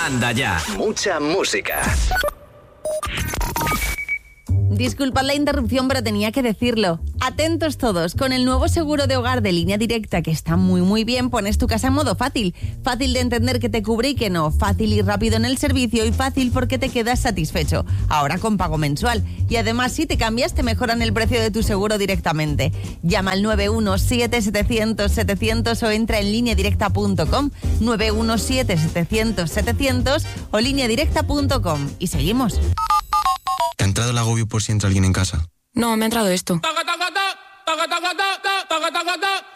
Manda ya. Mucha música. Disculpad la interrupción, pero tenía que decirlo. Atentos todos, con el nuevo seguro de hogar de Línea Directa, que está muy muy bien, pones tu casa en modo fácil. Fácil de entender que te cubre y que no. Fácil y rápido en el servicio y fácil porque te quedas satisfecho. Ahora con pago mensual. Y además, si te cambias, te mejoran el precio de tu seguro directamente. Llama al 917-700-700 o entra en lineadirecta.com. 917-700-700 o lineadirecta.com. Y seguimos. ¿Te ha entrado el agobio por si entra alguien en casa? No, me ha entrado esto.